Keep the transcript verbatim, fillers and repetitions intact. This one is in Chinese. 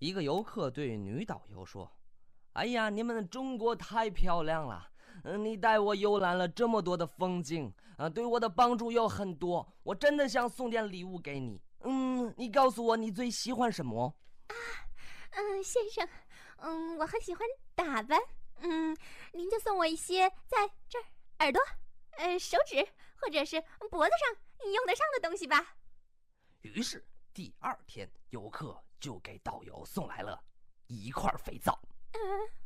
一个游客对女导游说：哎呀，你们中国太漂亮了，嗯，你带我游览了这么多的风景，啊，对我的帮助有很多，我真的想送点礼物给你。嗯，你告诉我你最喜欢什么？ 啊，嗯，先生，嗯，我很喜欢打扮，嗯，您就送我一些在这儿耳朵、呃手指或者是脖子上用得上的东西吧。 于是第二天，游客就给导游送来了一块肥皂。 嗯。